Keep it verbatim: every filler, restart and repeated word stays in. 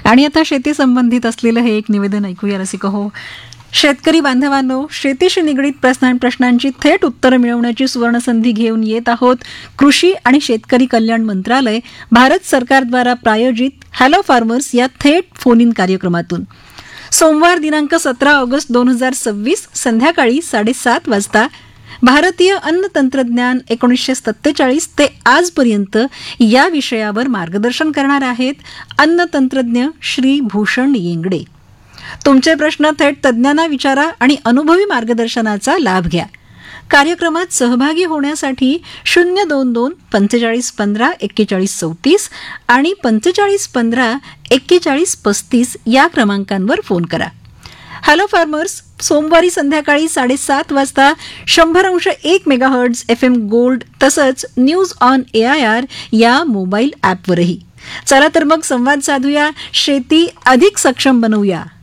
आणि आता शेती संबंधित असलेलं हे एक निवेदन ऐकूया रसिक हो. शेतकरी बांधवांनो, शेतीशी निगडीत प्रश्न प्रश्नांची थेट उत्तरं मिळवण्याची सुवर्णसंधी घेऊन येत आहोत. कृषी आणि शेतकरी कल्याण मंत्रालय भारत सरकारद्वारा प्रायोजित हॅलो फार्मर्स या थेट फोन इन कार्यक्रमातून सोमवार दिनांक सतरा ऑगस्ट दोन हजार सव्वीस संध्याकाळी साडेसात वाजता भारतीय अन्न तंत्रज्ञान एकोणीसशे सत्तेचाळीस ते आजपर्यंत या विषयावर मार्गदर्शन करणार आहेत अन्न तंत्रज्ञ श्री भूषण येंगडे. तुमचे प्रश्न थेट तज्ज्ञांना विचारा आणि अनुभवी मार्गदर्शनाचा लाभ घ्या. कार्यक्रमात सहभागी होण्यासाठी शून्य दोन दोन पंचेचाळीस पंधरा एक्केचाळीस चौतीस आणि पंचेचाळीस पंधरा एक्केचाळीस पस्तीस या क्रमांकांवर फोन करा. हॅलो फार्मर्स सोमवारी संध्याकाळी साडेसात वाजता शंभर अंश एक मेगाहर्ट्झ एफ एम गोल्ड तसंच news on A I R या मोबाईल ॲपवरही. चला तर मग संवाद साधूया, शेती अधिक सक्षम बनवूया.